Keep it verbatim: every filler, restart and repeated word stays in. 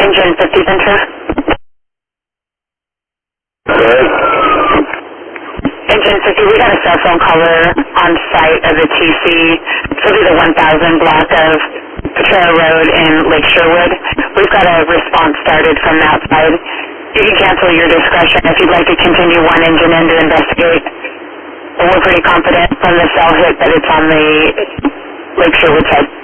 Engine fifty Ventura. Good. Engine fifty, we got a cell phone caller on site of the T C. It'll be the one thousand block of Potrero Road in Lake Sherwood. We've got a response started from that side. You can cancel your discretion if you'd like to continue one engine in to investigate. But we're pretty confident from the cell hit that it's on the Lake Sherwood side.